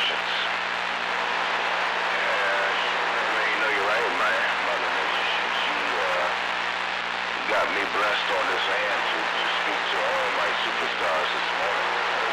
questions. You know you're right, my mother nature. She got me blessed on this hand to speak to all my superstars this morning.